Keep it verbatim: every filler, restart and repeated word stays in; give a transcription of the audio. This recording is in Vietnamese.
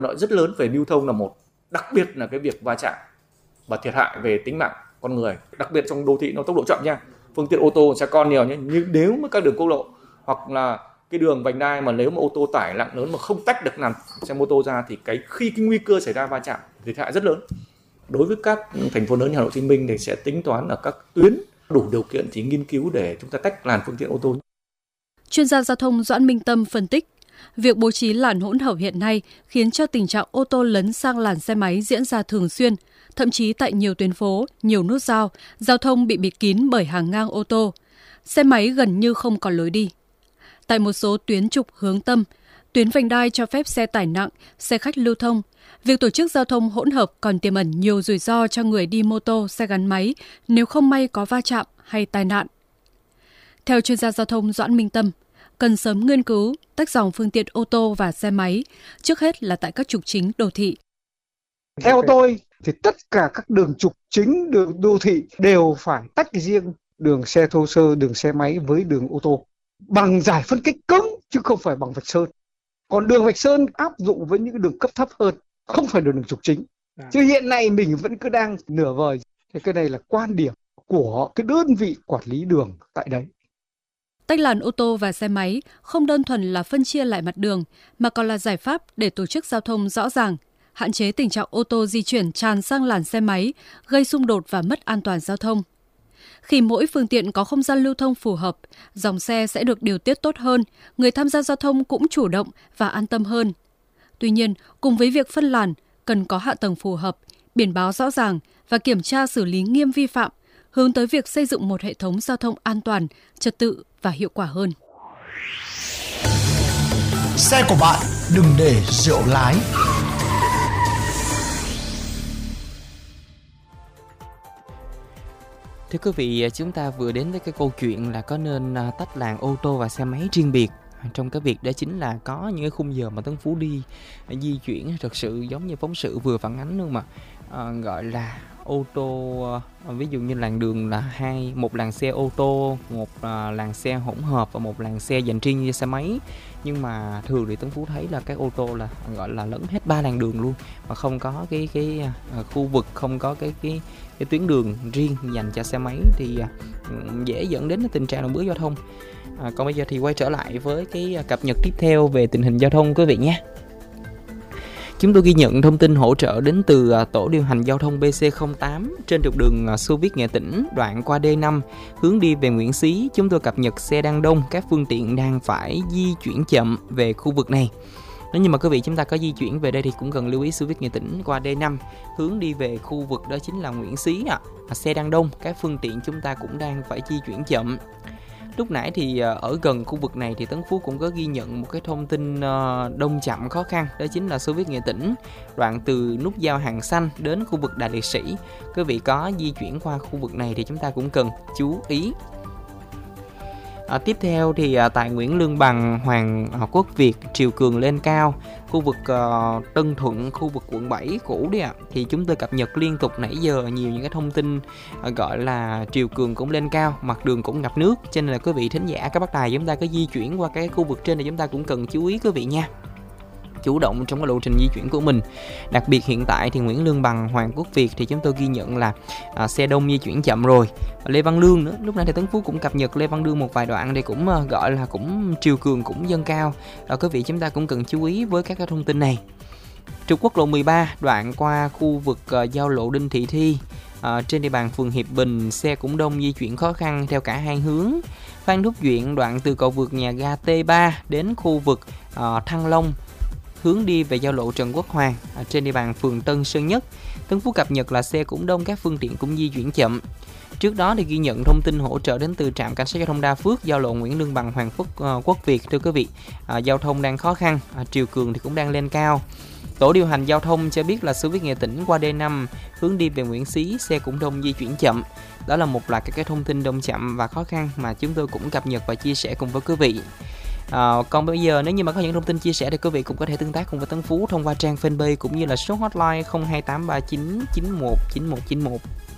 lợi rất lớn về lưu thông là một, đặc biệt là cái việc va chạm và thiệt hại về tính mạng con người, đặc biệt trong đô thị nó tốc độ chậm nha, phương tiện ô tô xe con nhiều nhé. Nhưng nếu mà các đường quốc lộ hoặc là cái đường vành đai mà nếu mà ô tô tải nặng lớn mà không tách được làm xe mô tô ra thì cái khi cái nguy cơ xảy ra va chạm thiệt hại rất lớn. Đối với các thành phố lớn như Hà Nội, Hồ Chí Minh thì sẽ tính toán ở các tuyến đủ điều kiện thì nghiên cứu để chúng ta tách làn phương tiện ô tô. Chuyên gia giao thông Doãn Minh Tâm phân tích, việc bố trí làn hỗn hợp hiện nay khiến cho tình trạng ô tô lấn sang làn xe máy diễn ra thường xuyên, thậm chí tại nhiều tuyến phố, nhiều nút giao, giao thông bị bịt kín bởi hàng ngang ô tô. Xe máy gần như không còn lối đi. Tại một số tuyến trục hướng tâm, tuyến vành đai cho phép xe tải nặng, xe khách lưu thông. Việc tổ chức giao thông hỗn hợp còn tiềm ẩn nhiều rủi ro cho người đi mô tô, xe gắn máy nếu không may có va chạm hay tai nạn. Theo chuyên gia giao thông Doãn Minh Tâm, cần sớm nghiên cứu tách dòng phương tiện ô tô và xe máy, trước hết là tại các trục chính đô thị. Theo tôi thì tất cả các đường trục chính, đường đô thị đều phải tách riêng đường xe thô sơ, đường xe máy với đường ô tô bằng giải phân cách cứng chứ không phải bằng vạch sơn. Còn đường vạch sơn áp dụng với những đường cấp thấp hơn, không phải đường trục chính. Chứ hiện nay mình vẫn cứ đang nửa vời. Thế cái này là quan điểm của cái đơn vị quản lý đường tại đấy. Tách làn ô tô và xe máy không đơn thuần là phân chia lại mặt đường, mà còn là giải pháp để tổ chức giao thông rõ ràng, hạn chế tình trạng ô tô di chuyển tràn sang làn xe máy, gây xung đột và mất an toàn giao thông. Khi mỗi phương tiện có không gian lưu thông phù hợp, dòng xe sẽ được điều tiết tốt hơn, người tham gia giao thông cũng chủ động và an tâm hơn. Tuy nhiên, cùng với việc phân làn, cần có hạ tầng phù hợp, biển báo rõ ràng và kiểm tra xử lý nghiêm vi phạm, hướng tới việc xây dựng một hệ thống giao thông an toàn, trật tự và hiệu quả hơn. Xe của bạn đừng để rượu lái. Thưa quý vị, chúng ta vừa đến với cái câu chuyện là có nên tách làn ô tô và xe máy riêng biệt. Trong cái việc đó chính là có những cái khung giờ mà Tân Phú đi di chuyển thật sự giống như phóng sự vừa phản ánh luôn mà. À, gọi là ô tô, à, ví dụ như làn đường là hai, một làn xe ô tô, một à, làn xe hỗn hợp và một làn xe dành riêng cho xe máy. Nhưng mà thường thì Tân Phú thấy là các ô tô là gọi là lấn hết ba làn đường luôn, mà không có cái cái à, khu vực, không có cái cái cái tuyến đường riêng dành cho xe máy thì à, dễ dẫn đến cái tình trạng ùn ứ giao thông. À, còn bây giờ thì quay trở lại với cái cập nhật tiếp theo về tình hình giao thông quý vị nhé. Chúng tôi ghi nhận thông tin hỗ trợ đến từ tổ điều hành giao thông bê xê không tám trên trục đường Xô Viết Nghệ Tĩnh, đoạn qua đê năm, hướng đi về Nguyễn Xí. Chúng tôi cập nhật xe đang đông, các phương tiện đang phải di chuyển chậm về khu vực này. Nếu như mà quý vị chúng ta có di chuyển về đây thì cũng cần lưu ý Xô Viết Nghệ Tĩnh qua đê năm, hướng đi về khu vực đó chính là Nguyễn Xí ạ. À. Xe đang đông, các phương tiện chúng ta cũng đang phải di chuyển chậm. Lúc nãy thì ở gần khu vực này thì Tấn Phú cũng có ghi nhận một cái thông tin đông chậm khó khăn, đó chính là Xô Viết Nghệ Tĩnh, đoạn từ nút giao Hàng Xanh đến khu vực Đại Liệt Sĩ. Quý vị có di chuyển qua khu vực này thì chúng ta cũng cần chú ý. À, tiếp theo thì à, tại Nguyễn Lương Bằng, Hoàng à, Quốc Việt, triều cường lên cao, khu vực à, Tân Thuận, khu vực quận bảy cũ đấy ạ, à, thì chúng tôi cập nhật liên tục nãy giờ nhiều những cái thông tin à, gọi là triều cường cũng lên cao, mặt đường cũng ngập nước, cho nên là quý vị thính giả các bác tài chúng ta có di chuyển qua cái khu vực trên này chúng ta cũng cần chú ý quý vị nha, chủ động trong cái lộ trình di chuyển của mình. Đặc biệt hiện tại thì Nguyễn Lương Bằng, Hoàng Quốc Việt thì chúng tôi ghi nhận là à, xe đông di chuyển chậm rồi. Lê Văn Lương nữa, lúc nãy thì Tấn Phú cũng cập nhật Lê Văn Lương một vài đoạn thì cũng uh, gọi là cũng triều cường cũng dâng cao. À, quý vị chúng ta cũng cần chú ý với các cái thông tin này. Trục quốc lộ mười ba đoạn qua khu vực uh, giao lộ Đinh Thị Thi, uh, trên địa bàn phường Hiệp Bình, xe cũng đông di chuyển khó khăn theo cả hai hướng. Phan Thúc Duyện đoạn từ cầu vượt nhà ga T ba đến khu vực uh, Thăng Long, hướng đi về giao lộ Trần Quốc Hoàng, à, trên địa bàn phường Tân Sơn Nhất. Tân Phú cập nhật là xe cũng đông, các phương tiện cũng di chuyển chậm. Trước đó thì ghi nhận thông tin hỗ trợ đến từ trạm cảnh sát giao thông Đa Phước, giao lộ Nguyễn Lương Bằng, Hoàng Quốc, uh, Quốc Việt. Thưa quý vị, à, giao thông đang khó khăn, à, triều cường thì cũng đang lên cao. Tổ điều hành giao thông cho biết là Xô Viết Nghệ Tĩnh qua đê năm, hướng đi về Nguyễn Xí, xe cũng đông di chuyển chậm. Đó là một loạt các cái thông tin đông chậm và khó khăn mà chúng tôi cũng cập nhật và chia sẻ cùng với quý vị. À, còn bây giờ nếu như mà có những thông tin chia sẻ thì quý vị cũng có thể tương tác cùng với Tấn Phú thông qua trang fanpage cũng như là số hotline không hai tám ba chín chín một chín một chín một.